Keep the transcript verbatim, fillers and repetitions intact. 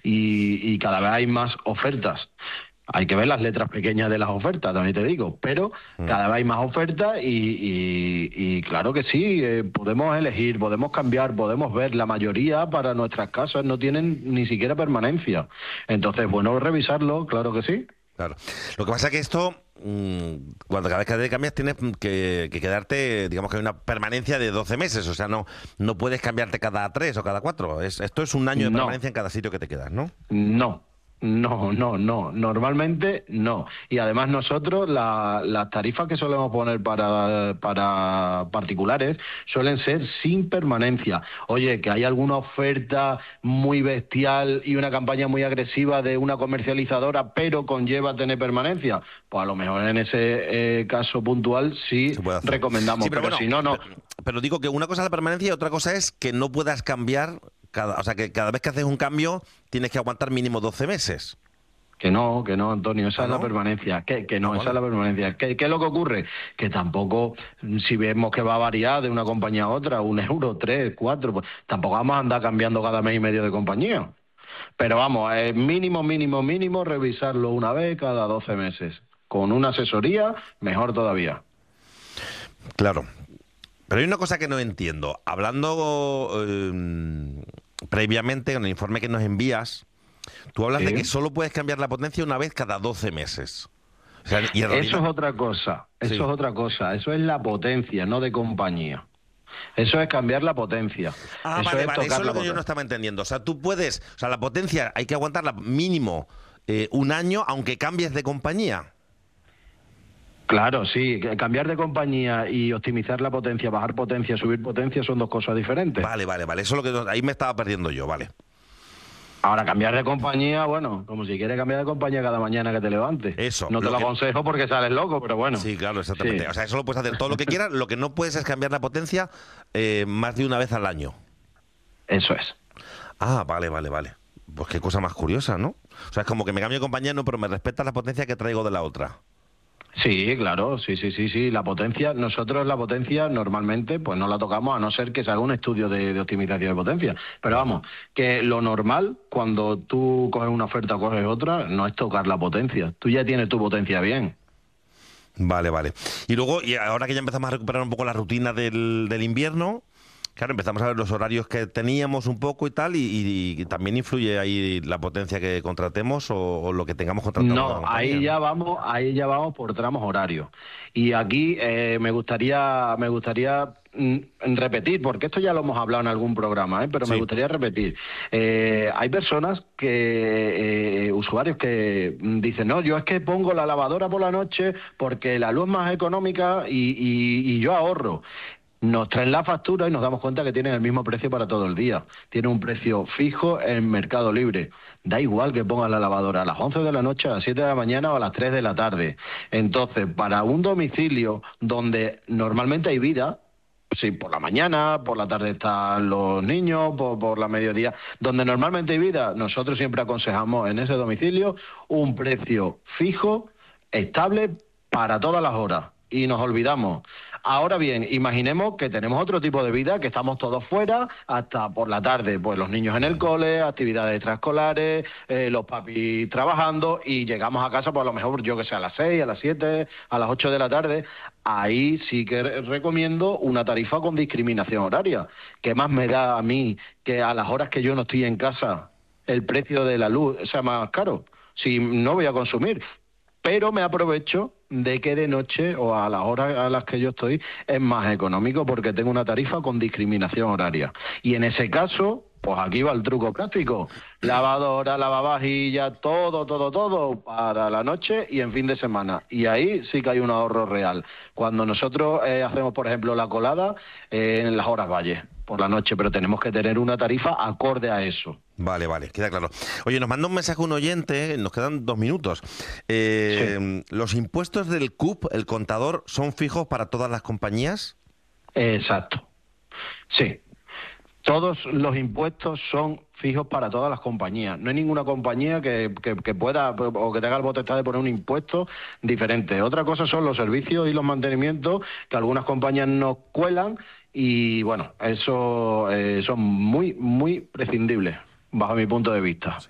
y, y cada vez hay más ofertas. Hay que ver las letras pequeñas de las ofertas, también te digo, pero Mm. cada vez hay más ofertas y, y, y claro que sí, eh, podemos elegir, podemos cambiar, podemos ver. La mayoría para nuestras casas no tienen ni siquiera permanencia. Entonces, bueno, revisarlo, claro que sí. Claro. Lo que pasa es que esto, mm, cuando cada vez que te cambias, tienes que, que quedarte, digamos que hay una permanencia de doce meses, o sea, no, no puedes cambiarte cada tres o cada cuatro. Es, esto es un año de No. permanencia en cada sitio que te quedas, ¿no? No, no, no, no. Normalmente no. Y además nosotros la- las tarifas que solemos poner para, para particulares suelen ser sin permanencia. Oye, que hay alguna oferta muy bestial y una campaña muy agresiva de una comercializadora, pero conlleva tener permanencia. Pues a lo mejor en ese eh, caso puntual sí Se puede hacer. recomendamos, Sí, pero pero bueno, si no, no. pero, pero digo que una cosa es la permanencia y otra cosa es que no puedas cambiar, cada, o sea, que cada vez que haces un cambio tienes que aguantar mínimo doce meses. Que no, que no, Antonio, esa ¿Ah, es la no? permanencia. Que, que Ah, no, esa es vale. la permanencia. ¿Qué, qué es lo que ocurre? Que tampoco, mm, si vemos que va a variar de una compañía a otra, un euro, tres, cuatro, pues tampoco vamos a andar cambiando cada mes y medio de compañía. Pero vamos, es mínimo, mínimo, mínimo revisarlo una vez cada doce meses. Con una asesoría, mejor todavía. Claro. Pero hay una cosa que no entiendo. Hablando eh, previamente en el informe que nos envías, tú hablas de que Sí. solo puedes cambiar la potencia una vez cada doce meses. O sea, y en Eso realidad... es otra cosa, eso Sí. es otra cosa. Eso es la potencia, no de compañía. Eso es cambiar la potencia. Ah, Eso vale, es vale. Eso tocar es la lo que yo no potencia. estaba entendiendo. O sea, tú puedes... O sea, la potencia hay que aguantarla mínimo eh, un año, aunque cambies de compañía. Claro, sí, que cambiar de compañía y optimizar la potencia, bajar potencia, subir potencia son dos cosas diferentes. Vale, vale, vale. Eso es lo que... Ahí me estaba perdiendo yo, vale. Ahora, cambiar de compañía, bueno, como si quieres cambiar de compañía cada mañana que te levantes. Eso, No te lo lo que... aconsejo porque sales loco, pero bueno. Sí, claro, Sí, exactamente. O sea, eso lo puedes hacer todo lo que quieras. Lo que no puedes es cambiar la potencia eh, más de una vez al año. eso es. Ah, vale, vale, vale. Pues qué cosa más curiosa, ¿no? O sea, es como que me cambio de compañía, no, pero me respeta la potencia que traigo de la otra. Sí, claro, sí, sí, sí, sí. La potencia, nosotros la potencia normalmente pues no la tocamos a no ser que se haga un estudio de, de optimización de potencia. Pero Vale. vamos, que lo normal cuando tú coges una oferta o coges otra no es tocar la potencia. Tú ya tienes tu potencia bien. Vale, vale. Y luego, y ahora que ya empezamos a recuperar un poco la rutina del, del invierno, claro, empezamos a ver los horarios que teníamos un poco y tal, y, y- y también influye ahí la potencia que contratemos o, o lo que tengamos contratado con la No, compañía, ahí ¿no? ya vamos, ahí ya vamos por tramos horarios. Y aquí eh, me gustaría, me gustaría mm, repetir, porque esto ya lo hemos hablado en algún programa, ¿eh? Pero me Sí. gustaría repetir. Eh, hay personas que, eh, usuarios que mm, dicen, no, yo es que pongo la lavadora por la noche porque la luz es más económica y, y, y yo ahorro. Nos traen la factura y nos damos cuenta que tienen el mismo precio para todo el día. Tiene un precio fijo en Mercado Libre. Da igual que pongas la lavadora a las once de la noche, a las siete de la mañana o a las tres de la tarde. Entonces, para un domicilio donde normalmente hay vida, sí, por la mañana, por la tarde están los niños, por, por la mediodía, donde normalmente hay vida, nosotros siempre aconsejamos en ese domicilio un precio fijo, estable, para todas las horas. Y nos olvidamos. Ahora bien, imaginemos que tenemos otro tipo de vida, que estamos todos fuera hasta por la tarde, pues los niños en el cole, actividades extraescolares, eh, los papis trabajando y llegamos a casa, pues a lo mejor yo que sé, a las seis, a las siete, a las ocho de la tarde. Ahí sí que re- recomiendo una tarifa con discriminación horaria. ¿Qué más me da a mí que a las horas que yo no estoy en casa el precio de la luz sea más caro? Si no voy a consumir, pero me aprovecho de que de noche o a las horas a las que yo estoy es más económico porque tengo una tarifa con discriminación horaria. Y en ese caso, pues aquí va el truco práctico. Lavadora, lavavajilla, todo, todo, todo para la noche y en fin de semana. Y ahí sí que hay un ahorro real. Cuando nosotros eh, hacemos, por ejemplo, la colada eh, en las horas valle por la noche, pero tenemos que tener una tarifa acorde a eso. Vale, vale, queda claro. Oye, nos manda un mensaje un oyente, nos quedan dos minutos. Sí, Eh, ¿los impuestos del C U P, el contador, son fijos para todas las compañías? exacto. Sí. Todos los impuestos son fijos para todas las compañías. No hay ninguna compañía que, que, que pueda o que tenga el potestad de poner un impuesto diferente. Otra cosa son los servicios y los mantenimientos que algunas compañías nos cuelan y, bueno, eso eh, son muy, muy prescindibles, bajo mi punto de vista.